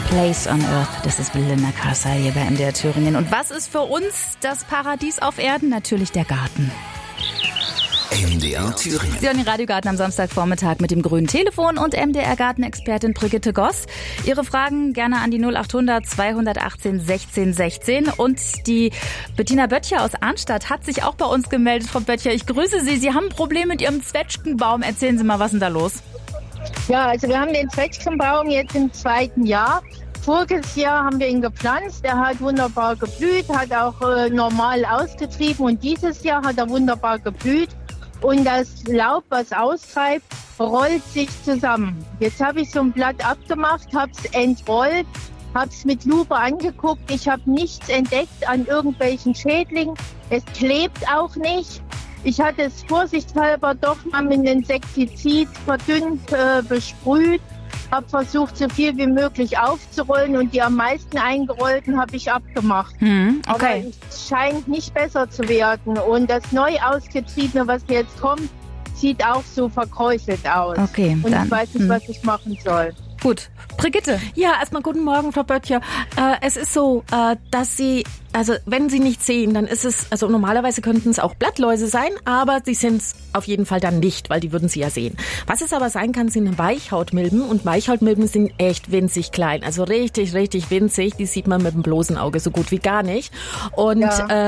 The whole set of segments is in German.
Place on Earth, das ist Belinda Carlisle hier bei MDR Thüringen. Und was ist für uns das Paradies auf Erden? Natürlich der Garten. MDR Thüringen. Sie hören den Radiogarten am Samstagvormittag mit dem grünen Telefon und MDR-Gartenexpertin Brigitte Goss. Ihre Fragen gerne an die 0800 218 16 16. Und die Bettina Böttcher aus Arnstadt hat sich auch bei uns gemeldet. Frau Böttcher, ich grüße Sie. Sie haben ein Problem mit Ihrem Zwetschgenbaum. Erzählen Sie mal, was ist denn da los? Ja, also wir haben den Zwetschgenbaum jetzt im 2. Jahr. Voriges Jahr haben wir ihn gepflanzt. Er hat wunderbar geblüht, hat auch normal ausgetrieben. Und dieses Jahr hat er wunderbar geblüht. Und das Laub, was austreibt, rollt sich zusammen. Jetzt habe ich so ein Blatt abgemacht, habe es entrollt, habe es mit Lupe angeguckt. Ich habe nichts entdeckt an irgendwelchen Schädlingen. Es klebt auch nicht. Ich hatte es vorsichtshalber doch mal mit einem Insektizid verdünnt besprüht. Habe versucht, so viel wie möglich aufzurollen und die am meisten eingerollten habe ich abgemacht. Okay. Aber es scheint nicht besser zu werden. Und das neu ausgetriebene, was jetzt kommt, sieht auch so verkräuselt aus. Okay, und dann, ich weiß nicht, was ich machen soll. Gut. Brigitte. Ja, erstmal guten Morgen, Frau Böttcher. Es ist so, dass Sie, also wenn Sie nichts sehen, dann ist es, also normalerweise könnten es auch Blattläuse sein, aber sie sind es auf jeden Fall dann nicht, weil die würden Sie ja sehen. Was es aber sein kann, sind Weichhautmilben und Weichhautmilben sind echt winzig klein, also richtig, richtig winzig. Die sieht man mit dem bloßen Auge so gut wie gar nicht. Und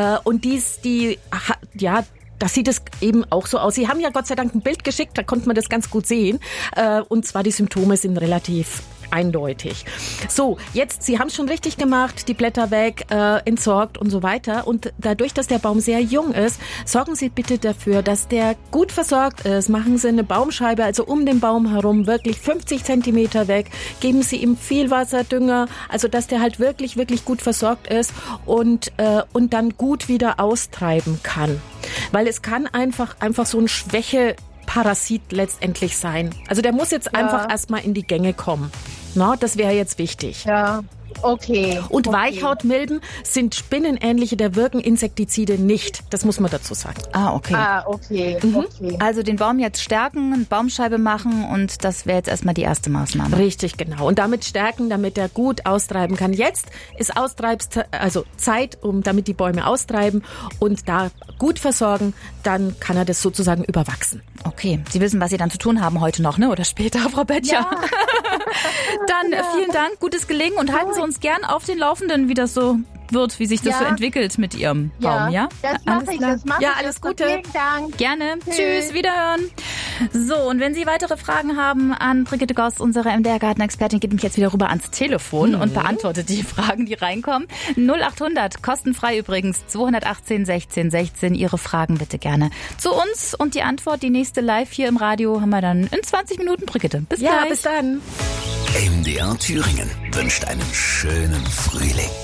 da sieht es eben auch so aus. Sie haben ja Gott sei Dank ein Bild geschickt, da konnte man das ganz gut sehen. Und zwar die Symptome sind relativ eindeutig. So, jetzt, Sie haben es schon richtig gemacht, die Blätter weg, entsorgt und so weiter. Und dadurch, dass der Baum sehr jung ist, sorgen Sie bitte dafür, dass der gut versorgt ist. Machen Sie eine Baumscheibe, also um den Baum herum, wirklich 50 Zentimeter weg. Geben Sie ihm viel Wasser, Dünger, also dass der halt wirklich, wirklich gut versorgt ist und dann gut wieder austreiben kann. Weil es kann einfach so ein Schwäche-Parasit letztendlich sein. Also der muss jetzt einfach erstmal in die Gänge kommen. Na, das wäre jetzt wichtig. Ja, okay. Und Weichhautmilben sind spinnenähnliche, da wirken Insektizide nicht. Das muss man dazu sagen. Okay. Okay. Also den Baum jetzt stärken, eine Baumscheibe machen und das wäre jetzt erstmal die erste Maßnahme. Richtig, genau. Und damit stärken, damit er gut austreiben kann. Jetzt ist Zeit, damit die Bäume austreiben und da gut versorgen, dann kann er das sozusagen überwachsen. Okay, Sie wissen, was Sie dann zu tun haben heute noch, ne? Oder später, Frau Böttcher? Ja. Dann vielen Dank, gutes Gelingen und halten Sie uns gern auf den Laufenden, wie das so wird, wie sich das so entwickelt mit Ihrem Baum, ja? Das mache ich. Ja, alles Gute. Vielen Dank. Gerne. Tschüss, wiederhören. So, und wenn Sie weitere Fragen haben an Brigitte Goss, unsere MDR-Gartenexpertin, geht mich jetzt wieder rüber ans Telefon und beantwortet die Fragen, die reinkommen. 0800, kostenfrei übrigens, 218 16 16. Ihre Fragen bitte gerne zu uns. Und die Antwort, die nächste live hier im Radio, haben wir dann in 20 Minuten. Brigitte, bis gleich. Ja, bis dann. MDR Thüringen wünscht einen schönen Frühling.